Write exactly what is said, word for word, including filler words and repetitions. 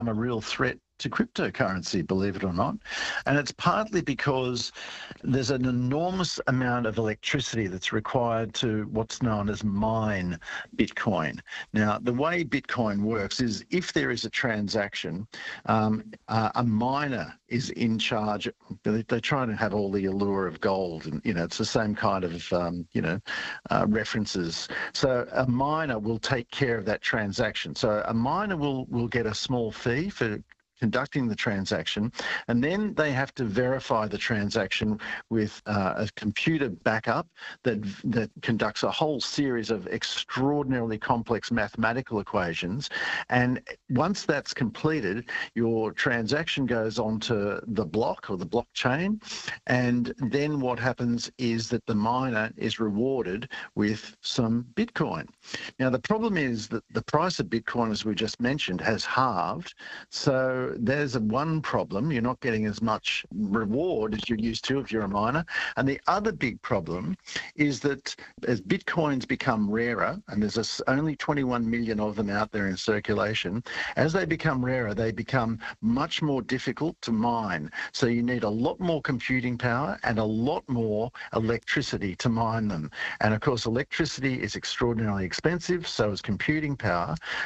a real threat to cryptocurrency, believe it or not. And it's partly because there's an enormous amount of electricity that's required to what's known as mine Bitcoin. Now, the way Bitcoin works is if there is a transaction, um, uh, a miner is in charge. They, they try to have all the allure of gold, and you know it's the same kind of um, you know uh, references. So a miner will take care of that transaction. So a miner will will get a small fee for conducting the transaction, and then they have to verify the transaction with uh, a computer backup that that conducts a whole series of extraordinarily complex mathematical equations. And once that's completed, your transaction goes onto the block or the blockchain, and then what happens is that the miner is rewarded with some Bitcoin. Now, the problem is that the price of Bitcoin, as we just mentioned, has halved. So there's a one problem. You're not getting as much reward as you're used to if you're a miner. And the other big problem is that as Bitcoins become rarer, and there's a, only twenty-one million of them out there in circulation, as they become rarer, they become much more difficult to mine. So you need a lot more computing power and a lot more electricity to mine them. And of course, electricity is extraordinarily expensive, so is computing power.